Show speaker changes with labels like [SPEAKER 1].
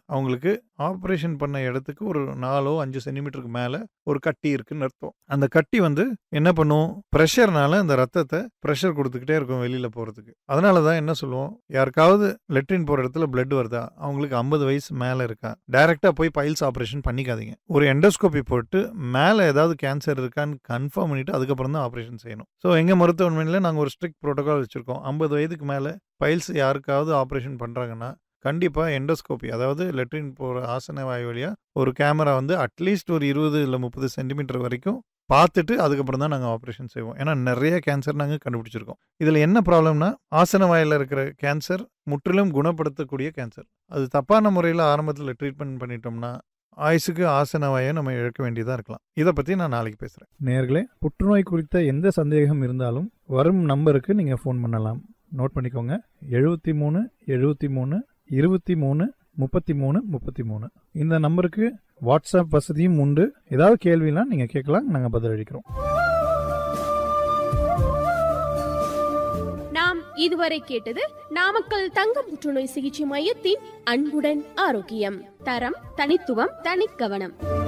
[SPEAKER 1] அவங்களுக்கு ஆப்ரேஷன் பண்ண இடத்துக்கு ஒரு 4 5 சென்டிமீட்டருக்கு மேலே ஒரு கட்டி இருக்குன்னு அர்த்தம். அந்த கட்டி என்ன பண்ணும், ப்ரெஷர்னால அந்த ரத்தத்தை ப்ரெஷர் கொடுத்துக்கிட்டே இருக்கும் வெளியில் போகிறதுக்கு. அதனால தான் என்ன சொல்லுவோம், யாருக்காவது லெட்ரின் போகிற இடத்துல பிளட் வருதா, அவங்களுக்கு 50 வயசு மேலே இருக்கா, டைரெக்டாக போய் பைல்ஸ் ஆப்ரேஷன் பண்ணிக்காதீங்க. ஒரு எண்டோஸ்கோபி போட்டு மேலே ஏதாவது கேன்சர் இருக்கான்னு கன்ஃபார்ம் பண்ணிவிட்டு அதுக்கப்புறம் தான் ஆப்ரேஷன் செய்யணும். ஸோ எங்கள் மருத்துவமனையில் நாங்கள் ஒரு ஸ்ட்ரிக்ட் ப்ரோட்டோகால் வச்சுருக்கோம். 50 வயதுக்கு மேலே பைல்ஸ் யாருக்காவது ஆப்ரேஷன் பண்ணுறாங்கன்னா கண்டிப்பாக எண்டோஸ்கோபி, அதாவது லெட்ரின் போகிற ஆசன வாயு வழியாக ஒரு கேமரா அட்லீஸ்ட் ஒரு 20 இல்லை 30 சென்டிமீட்டர் வரைக்கும் பார்த்துட்டு அதுக்கப்புறம் தான் நாங்கள் ஆப்ரேஷன் செய்வோம். ஏன்னா நிறைய கேன்சர் நாங்கள் கண்டுபிடிச்சிருக்கோம். இதில் என்ன ப்ராப்ளம்னா, ஆசன வாயில் இருக்கிற கேன்சர் முற்றிலும் குணப்படுத்தக்கூடிய கேன்சர். அது தப்பான முறையில் ஆரம்பத்தில் ட்ரீட்மெண்ட் பண்ணிட்டோம்னா ஆயுசுக்கு ஆசன வாயை நம்ம இழக்க வேண்டியதாக இருக்கலாம். இதை பற்றி நான் நாளைக்கு பேசுகிறேன்.
[SPEAKER 2] நேயர்களே, புற்றுநோய் குறித்த எந்த சந்தேகம் இருந்தாலும் வரும் நம்பருக்கு நீங்கள் ஃபோன் பண்ணலாம். நோட் பண்ணிக்கோங்க, 73 73 23 33 33. இந்த நம்பருக்கு வாட்ஸ்அப் வசதியும் உண்டு. ஏதாவது கேள்வினா நீங்கள் கேட்கலாம், நாங்கள் பதிலளிக்கிறோம்.
[SPEAKER 3] நாம் இதுவரை கேட்டது நாமக்கல் தங்க புற்றுநோய் சிகிச்சை மையத்தின் அன்புடன் ஆரோக்கியம். தரம், தனித்துவம், தனிக்கவனம்.